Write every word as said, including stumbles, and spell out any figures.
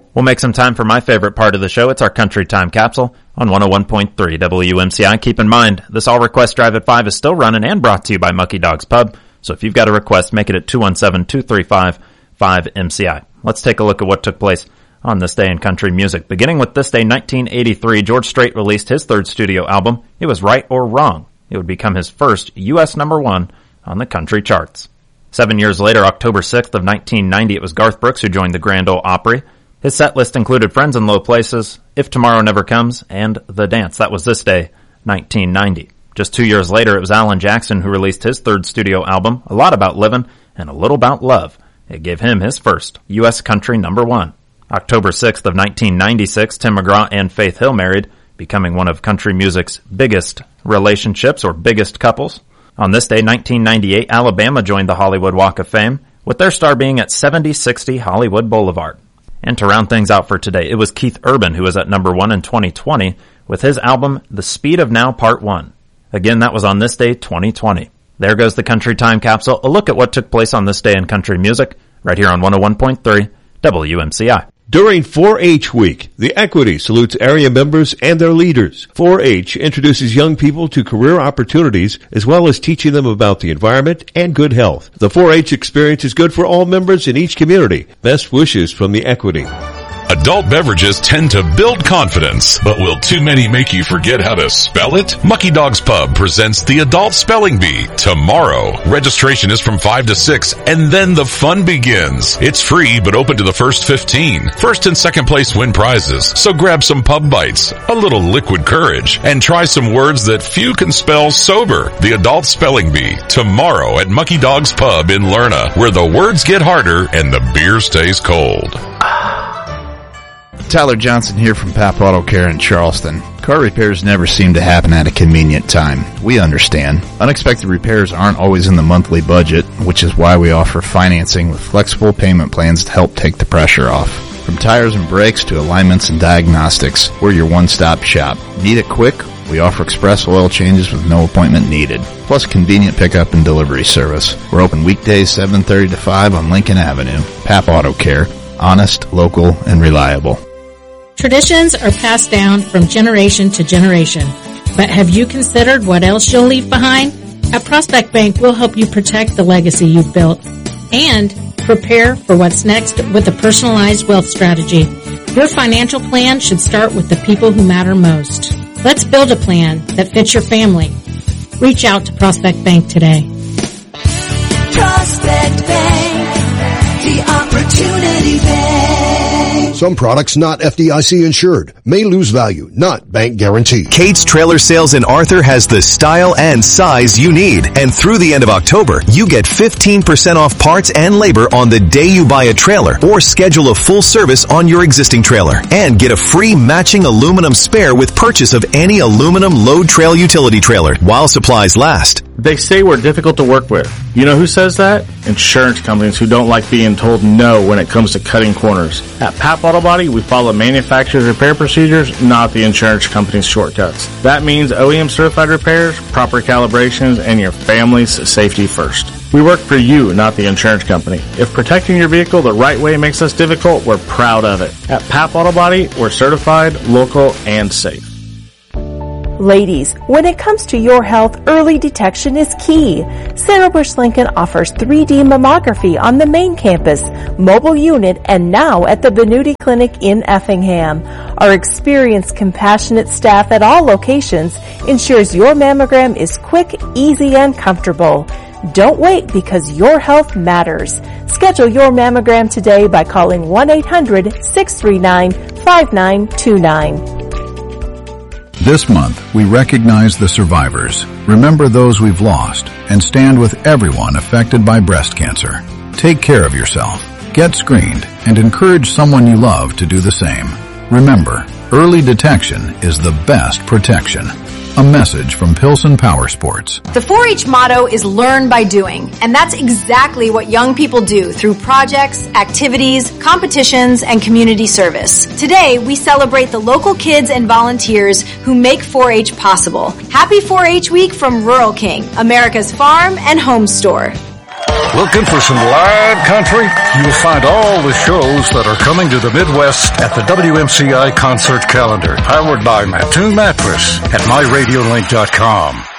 We'll make some time for my favorite part of the show. It's our Country Time Capsule on one oh one point three W M C I. Keep in mind, this All Request Drive at five is still running and brought to you by Mucky Dogs Pub. So if you've got a request, make it at two one seven, two three five, five M C I. Let's take a look at what took place on this day in country music. Beginning with this day, nineteen eighty-three, George Strait released his third studio album, It Was Right or Wrong. It would become his first U S number one on the country charts. Seven years later, October sixth of nineteen ninety, it was Garth Brooks who joined the Grand Ole Opry. His set list included Friends in Low Places, If Tomorrow Never Comes, and The Dance. That was this day, nineteen ninety. Just two years later, it was Alan Jackson who released his third studio album, A Lot About Livin' and A Little About Love. It gave him his first U S country number one. October sixth of nineteen ninety-six, Tim McGraw and Faith Hill married, becoming one of country music's biggest relationships or biggest couples. On this day, nineteen ninety-eight, Alabama joined the Hollywood Walk of Fame, with their star being at seventy sixty Hollywood Boulevard. And to round things out for today, it was Keith Urban who was at number one in twenty twenty with his album The Speed of Now Part one. Again, that was on this day, twenty twenty. There goes the Country Time Capsule, a look at what took place on this day in country music, right here on one oh one point three W M C I. During four H Week, the Equity salutes area members and their leaders. four H introduces young people to career opportunities as well as teaching them about the environment and good health. The four H experience is good for all members in each community. Best wishes from the Equity. Adult beverages tend to build confidence, but will too many make you forget how to spell it? Mucky Dogs Pub presents the Adult Spelling Bee tomorrow. Registration is from five to six, and then the fun begins. It's free, but open to the first fifteen. First and second place win prizes, so grab some pub bites, a little liquid courage, and try some words that few can spell sober. The Adult Spelling Bee tomorrow at Mucky Dogs Pub in Lerna, where the words get harder and the beer stays cold. Tyler Johnson here from Pap Auto Care in Charleston. Car repairs never seem to happen at a convenient time. We understand. Unexpected repairs aren't always in the monthly budget, which is why we offer financing with flexible payment plans to help take the pressure off. From tires and brakes to alignments and diagnostics, we're your one-stop shop. Need it quick? We offer express oil changes with no appointment needed, plus convenient pickup and delivery service. We're open weekdays seven thirty to five on Lincoln Avenue. Pap Auto Care. Honest, local, and reliable. Traditions are passed down from generation to generation. But have you considered what else you'll leave behind? At Prospect Bank, we'll help you protect the legacy you've built and prepare for what's next with a personalized wealth strategy. Your financial plan should start with the people who matter most. Let's build a plan that fits your family. Reach out to Prospect Bank today. Prospect Bank, the Opportunity Bank. Some products not F D I C insured may lose value, not bank guaranteed. Kate's Trailer Sales in Arthur has the style and size you need. And through the end of October, you get fifteen percent off parts and labor on the day you buy a trailer or schedule a full service on your existing trailer. And get a free matching aluminum spare with purchase of any aluminum load trail utility trailer while supplies last. They say we're difficult to work with. You know who says that? Insurance companies who don't like being told no when it comes to cutting corners. At Pap Auto Body, we follow manufacturer's repair procedures, not the insurance company's shortcuts. That means O E M certified repairs, proper calibrations, and your family's safety first. We work for you, not the insurance company. If protecting your vehicle the right way makes us difficult, we're proud of it. At Pap Auto Body, we're certified, local, and safe. Ladies, when it comes to your health, early detection is key. Sarah Bush Lincoln offers three D mammography on the main campus, mobile unit, and now at the Benuti Clinic in Effingham. Our experienced, compassionate staff at all locations ensures your mammogram is quick, easy, and comfortable. Don't wait because your health matters. Schedule your mammogram today by calling one eight hundred, six three nine, five nine two nine. This month, we recognize the survivors, remember those we've lost, and stand with everyone affected by breast cancer. Take care of yourself, get screened, and encourage someone you love to do the same. Remember, early detection is the best protection. A message from Pilsen Power Sports. The four H motto is learn by doing, and that's exactly what young people do through projects, activities, competitions, and community service. Today, we celebrate the local kids and volunteers who make four H possible. Happy four H Week from Rural King, America's farm and home store. Looking for some live country? You'll find all the shows that are coming to the Midwest at the W M C I concert calendar, powered by Mattoon Mattress at my radio link dot com.